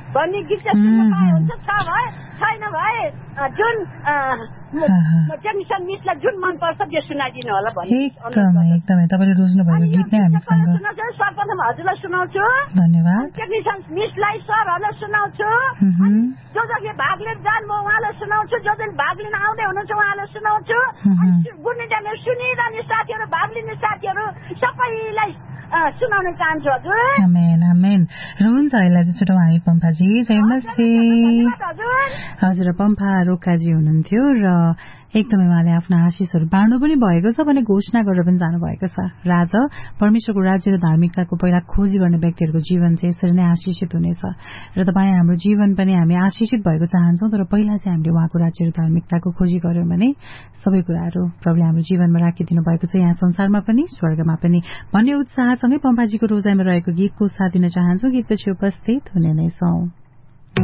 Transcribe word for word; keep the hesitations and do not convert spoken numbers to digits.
भन्ने गीत चाहिँ सुन्न पाए हुन्छ छ भए छैन भए जुन टेक्निसियन मिसलाई जुन मनपर्छ त्यो सुनाइदिनु होला भन्ने एकदमै एकदमै तपाईँले रोज्नु भएको गीत नै हामीसँग सर्वप्रथम हजुरलाई सुनाउँछु धन्यवाद टेक्निसियन मिसलाई सरहरूलाई सुनाउँछु जो जसले भाग लिएर जानुभयो उहाँलाई सुनाउँछु जो जसले भाग लिन आउँदै हुनुहुन्छ उहाँलाई सुनाउँछु गुन्ने जाने सुनिरहने साथीहरू भाग लिने साथीहरू सबैलाई सुनाउन चाहन्छु हजुर आमेन आमेन र हुन्छ अहिले चाहिँ छुटौँ हामी पम्फाजी नमस्ते हजुर पम्फा रोकाजी हुनुहुन्थ्यो र एकदमै उहाँले आफ्ना आशिषहरू बाँड्नु पनि भएको छ भने घोषणा गरेर पनि जानुभएको छ राजा परमेश्वरको राज्य र धार्मिकताको पहिला खोजी गर्ने व्यक्तिहरूको जीवन चाहिँ यसरी नै आशिषित हुनेछ र तपाईँ हाम्रो जीवन पनि हामी आशिषित भएको चाहन्छौँ तर पहिला चाहिँ हामीले उहाँको राज्य र धार्मिकताको खोजी गर्यौँ भने सबै कुराहरू प्रभुले हाम्रो जीवनमा राखिदिनु भएको छ यहाँ संसारमा पनि स्वर्गमा पनि भन्ने उत्साहसँगै पम्पाजीको रोजाइमा रहेको गीतको साथ दिन चाहन्छौँ गीतपछि उपस्थित हुने नै छौं।